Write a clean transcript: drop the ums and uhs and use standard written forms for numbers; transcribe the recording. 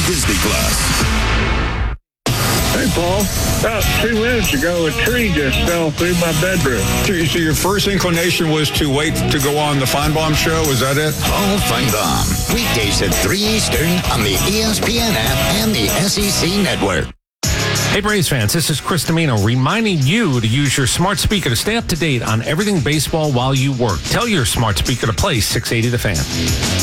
Disney Plus. Hey, Paul. About 2 minutes ago, a tree just fell through my bedroom. So your first inclination was to wait to go on the Feinbaum Show? Was that it? Paul Feinbaum. Weekdays at 3 Eastern on the ESPN app and the SEC Network. Hey, Braves fans, this is Chris Domino reminding you to use your smart speaker to stay up to date on everything baseball while you work. Tell your smart speaker to play 680 The Fan.